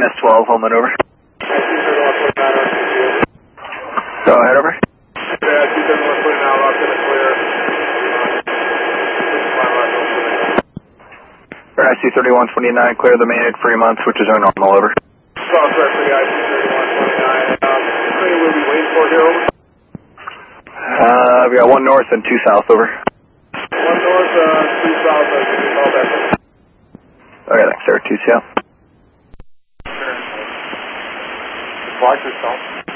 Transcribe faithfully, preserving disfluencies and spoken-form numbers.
N S twelve, Holman, over. Go ahead, over. I C thirty-one twenty-nine, clear the main at Fremont, switches are normal, over. Crosswest for the I C thirty-one twenty-nine. Um, where will we wait for here, over? Uh, we got one north and two south, over. One north, uh, two south, uh, can you call back? Okay, thanks, sir, two south. Sure. Watch yourself.